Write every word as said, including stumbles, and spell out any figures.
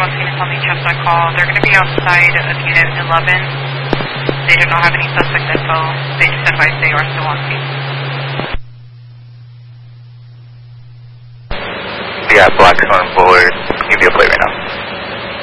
on Phoenix on the Chestnut call. They're going to be outside of Unit eleven. They do not have any suspect info. They just advised they are still on scene. Yeah, Blackstone Boulevard.